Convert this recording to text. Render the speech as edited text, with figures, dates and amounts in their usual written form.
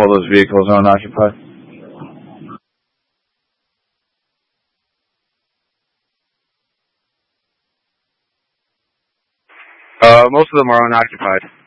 all those vehicles are unoccupied? Most of them are unoccupied.